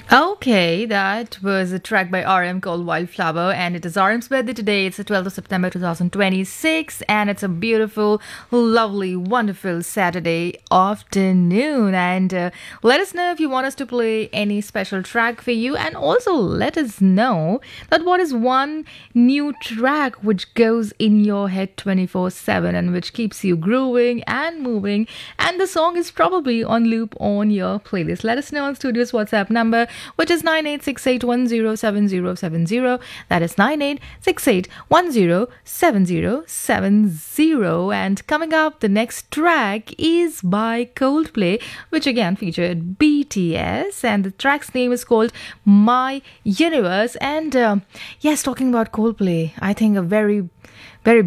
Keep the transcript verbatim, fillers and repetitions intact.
Okay, that was a track by R M called Wildflower, and it is R M's birthday today. It's the twelfth of September twenty twenty-six, and it's a beautiful, lovely, wonderful Saturday afternoon. And uh, let us know if you want us to play any special track for you, and also let us know that what is one new track which goes in your head twenty-four seven and which keeps you grooving and moving, and the song is probably on loop on your playlist. Let us know on Studio's WhatsApp number, which is nine eight six eight one zero seven zero seven zero. That is nine eight six eight one zero seven zero seven zero. And coming up, the next track is by Coldplay, which again featured B T S, and the track's name is called My Universe. And uh, yes, talking about Coldplay, I think a very, very